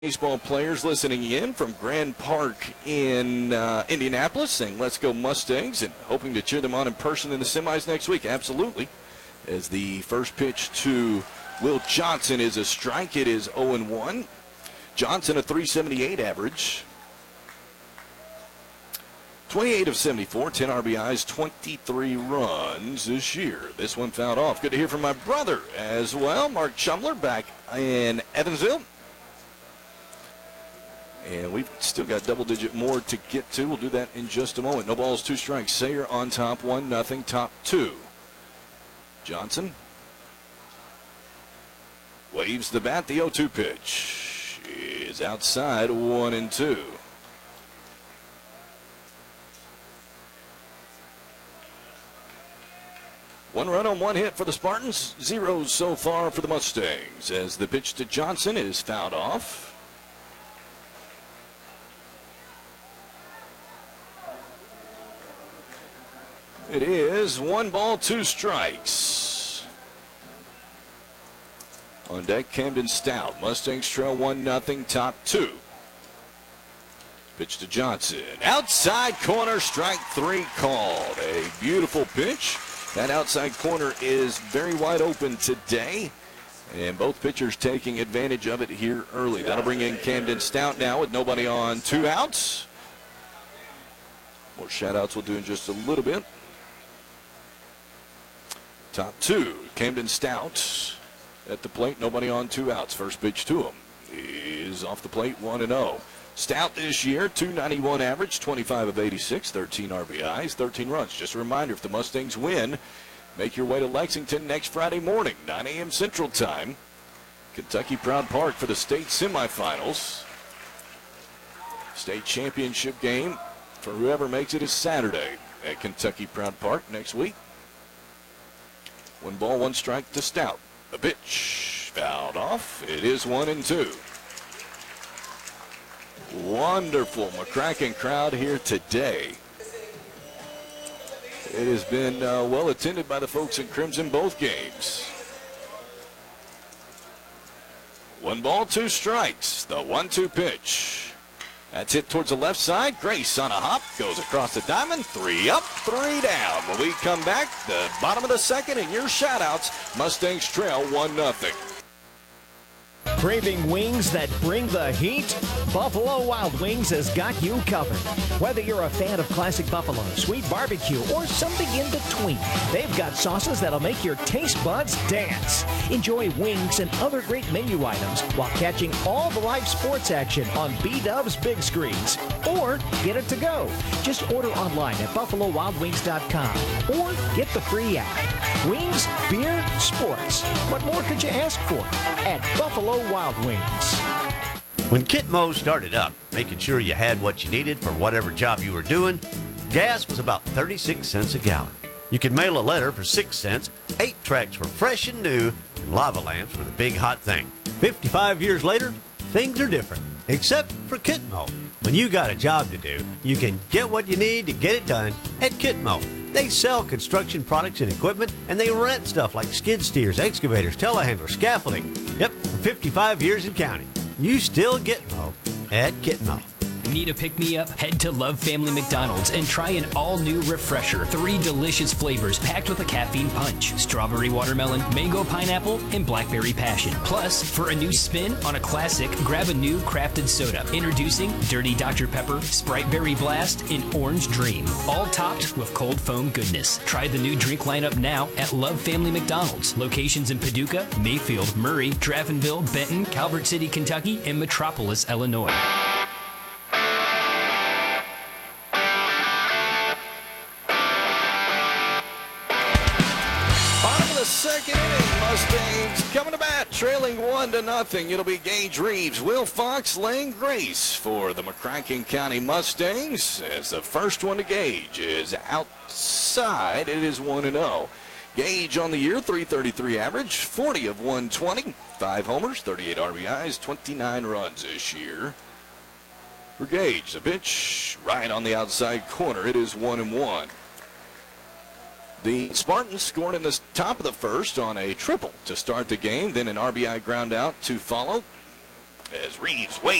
Baseball players listening in from Grand Park in Indianapolis saying, let's go Mustangs, and hoping to cheer them on in person in the semis next week. Absolutely. As the first pitch to Will Johnson is a strike. It is 0-1. Johnson a .378 average. 28 of 74, 10 RBIs, 23 runs this year. This one fouled off. Good to hear from my brother as well, Mark Chumler, back in Evansville. And we've still got double-digit more to get to. We'll do that in just a moment. No balls, 2 strikes. Sayer on top, 1-0, top 2. Johnson waves the bat. The 0-2 pitch is outside, 1-2. One run on 1 hit for the Spartans. 0 so far for the Mustangs. As the pitch to Johnson is fouled off. It is 1 ball, 2 strikes. On deck, Camden Stout. Mustangs trail 1-0, top 2. Pitch to Johnson. Outside corner, strike 3 called. A beautiful pitch. That outside corner is very wide open today. And both pitchers taking advantage of it here early. That'll bring in Camden Stout now with nobody on, 2 outs. More shout-outs we'll do in just a little bit. Top 2, Camden Stout at the plate, nobody on, 2 outs. First pitch to him is off the plate, 1-0. Stout this year, .291 average, 25 of 86, 13 RBIs, 13 runs. Just a reminder, if the Mustangs win, make your way to Lexington next Friday morning, 9 a.m. Central Time. Kentucky Proud Park for the state semifinals. State championship game for whoever makes it is Saturday at Kentucky Proud Park next week. 1 ball, 1 strike to Stout. The pitch fouled off. It is 1-2. Wonderful McCracken crowd here today. It has been well attended by the folks in Crimson both games. 1 ball, 2 strikes. The 1-2 pitch. That's hit towards the left side. Grace on a hop, goes across the diamond. 3 up, 3 down. When we come back, the bottom of the second, and your shout-outs, Mustangs trail 1-0. Craving wings that bring the heat? Buffalo Wild Wings has got you covered. Whether you're a fan of classic buffalo, sweet barbecue, or something in between, they've got sauces that'll make your taste buds dance. Enjoy wings and other great menu items while catching all the live sports action on B-Dub's big screens. Or get it to go. Just order online at BuffaloWildWings.com or get the free app. Wings, beer, sports. What more could you ask for at Buffalo Wild Wings? When Kitmo started up, making sure you had what you needed for whatever job you were doing, gas was about 36 cents a gallon. You could mail a letter for 6 cents, 8 tracks were fresh and new, and lava lamps were the big hot thing. 55 years later, things are different, except for Kitmo. When you got a job to do, you can get what you need to get it done at Kitmo. They sell construction products and equipment, and they rent stuff like skid steers, excavators, telehandlers, scaffolding. Yep, for 55 years and counting. You still get Mo at Kitmo. Need a pick-me-up? Head to Love Family McDonald's and try an all-new Refresher. 3 delicious flavors packed with a caffeine punch. Strawberry watermelon, mango pineapple, and blackberry passion. Plus, for a new spin on a classic, grab a new crafted soda. Introducing Dirty Dr. Pepper, Sprite Berry Blast, and Orange Dream. All topped with cold foam goodness. Try the new drink lineup now at Love Family McDonald's. Locations in Paducah, Mayfield, Murray, Draftonville, Benton, Calvert City, Kentucky, and Metropolis, Illinois. Second inning, Mustangs coming to bat, trailing 1-0. It'll be Gage Reeves, Will Fox, Lane Grace for the McCracken County Mustangs. As the first one to Gage is outside, it is 1-0. Gage on the year, .333 average, 40 of 120, 5 homers, 38 RBIs, 29 runs this year. For Gage, the pitch right on the outside corner. It is 1-1. The Spartans scored in the top of the first on a triple to start the game, then an RBI ground out to follow. as Reeves waits.